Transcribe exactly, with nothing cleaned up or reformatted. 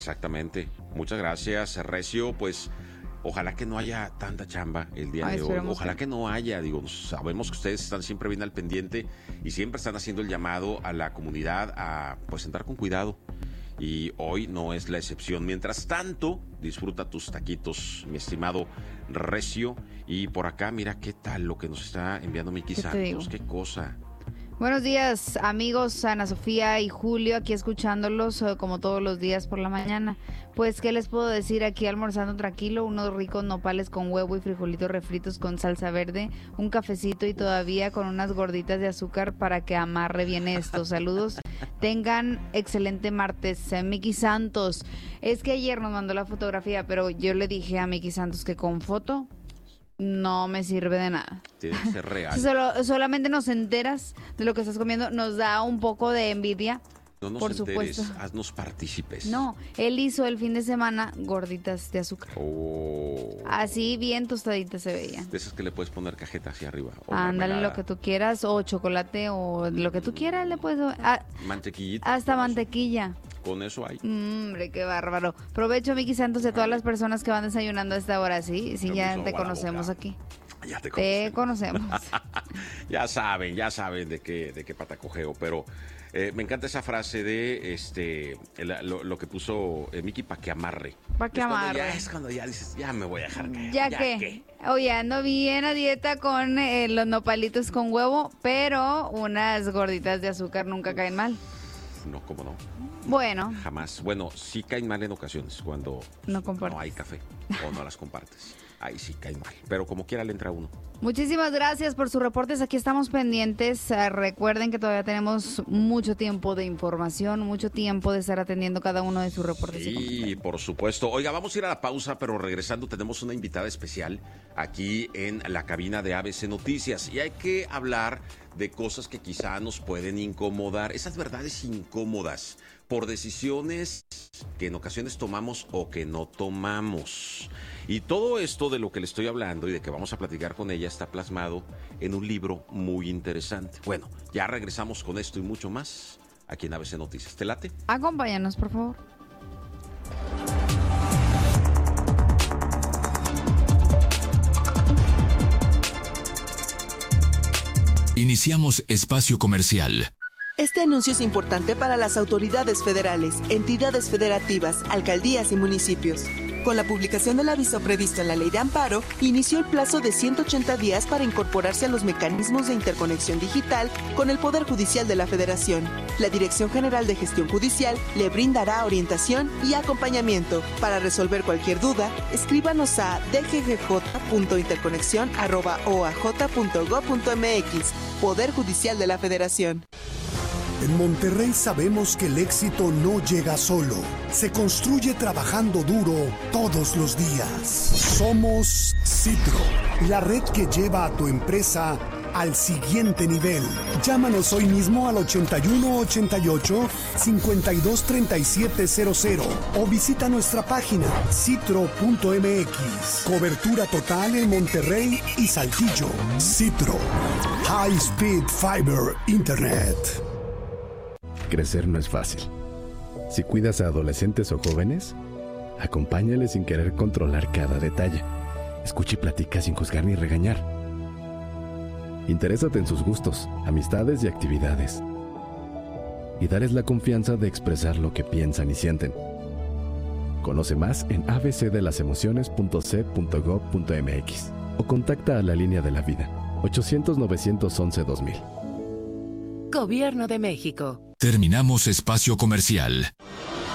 Exactamente. Muchas gracias, Recio. Pues ojalá que no haya tanta chamba el día Ay, de hoy. esperemos Ojalá que- que no haya. Digo, sabemos que ustedes están siempre bien al pendiente y siempre están haciendo el llamado a la comunidad a pues entrar con cuidado. Y hoy no es la excepción. Mientras tanto, disfruta tus taquitos, mi estimado Recio. Y por acá, mira qué tal lo que nos está enviando Miki ¿Qué te digo? Santos. Qué cosa. Buenos días, amigos, Ana Sofía y Julio, aquí escuchándolos eh, como todos los días por la mañana. Pues, ¿qué les puedo decir? Aquí almorzando tranquilo, unos ricos nopales con huevo y frijolitos refritos con salsa verde, un cafecito y todavía con unas gorditas de azúcar para que amarre bien esto. Saludos, tengan excelente martes. Eh, Miki Santos, es que ayer nos mandó la fotografía, pero yo le dije a Miki Santos que con foto no me sirve de nada. Tiene que ser real. Si solo, solamente nos enteras de lo que estás comiendo, nos da un poco de envidia. No nos por enteres, supuesto. haznos partícipes. No, él hizo el fin de semana gorditas de azúcar. Oh. Así bien tostaditas se veían. De esas que le puedes poner cajeta hacia arriba. o Ándale, mermelada. lo que tú quieras, o chocolate, o lo que tú quieras, le puedes... ah, Mantequillita. hasta con eso- mantequilla. Con eso hay. Mm, Hombre, qué bárbaro. Provecho, Miki Santos, de todas las personas que van desayunando a esta hora, ¿sí? Sí, Yo ya me hizo te agua la conocemos boca. aquí. Ya te Te conocemos. conocemos. Ya saben, ya saben de qué, de qué pata cojeo, pero eh, me encanta esa frase de este el- lo, lo que puso eh, Miki para que amarre. Pa' que Es cuando amarre. Ya es cuando ya dices, ya me voy a dejar caer. Ya, que, oye, ando bien a dieta con eh, los nopalitos con huevo, pero unas gorditas de azúcar nunca caen mal. No, cómo no, Bueno, jamás. Bueno, sí caen mal en ocasiones cuando No compartes. no hay café o no las compartes. Ahí sí caen mal, pero como quiera le entra uno. muchísimas gracias por sus reportes. Aquí estamos pendientes. Eh, recuerden que todavía tenemos mucho tiempo de información, mucho tiempo de estar atendiendo cada uno de sus reportes. y Sí, comentarios. por supuesto. Oiga, vamos a ir a la pausa, pero regresando tenemos una invitada especial aquí en la cabina de A B C Noticias. Y hay que hablar de cosas que quizá nos pueden incomodar, esas verdades incómodas por decisiones que en ocasiones tomamos o que no tomamos. Y todo esto de lo que le estoy hablando y de que vamos a platicar con ella está plasmado en un libro muy interesante. Bueno, ya regresamos con esto y mucho más aquí en A B C Noticias. ¿Te late? Acompáñanos, por favor. Iniciamos espacio comercial. Este anuncio es importante para las autoridades federales, entidades federativas, alcaldías y municipios. Con la publicación del aviso previsto en la Ley de Amparo, inició el plazo de ciento ochenta días para incorporarse a los mecanismos de interconexión digital con el Poder Judicial de la Federación. La Dirección General de Gestión Judicial le brindará orientación y acompañamiento. Para resolver cualquier duda, escríbanos a d g g j punto interconexión arroba o a j punto gob punto m x. Poder Judicial de la Federación. En Monterrey sabemos que el éxito no llega solo, se construye trabajando duro todos los días. Somos Citro, la red que lleva a tu empresa al siguiente nivel. Llámanos hoy mismo al ochenta y uno ochenta y ocho, cincuenta y dos treinta y siete cero cero o visita nuestra página citro punto m x. Cobertura total en Monterrey y Saltillo. Citro, High Speed Fiber Internet. Crecer no es fácil. Si cuidas a adolescentes o jóvenes, acompáñales sin querer controlar cada detalle. Escucha y platica sin juzgar ni regañar. Interésate en sus gustos, amistades y actividades. Y dales la confianza de expresar lo que piensan y sienten. Conoce más en a b c de las emociones punto c punto gob punto m x o contacta a la línea de la vida ochocientos novecientos once dos mil. Gobierno de México. Terminamos espacio comercial.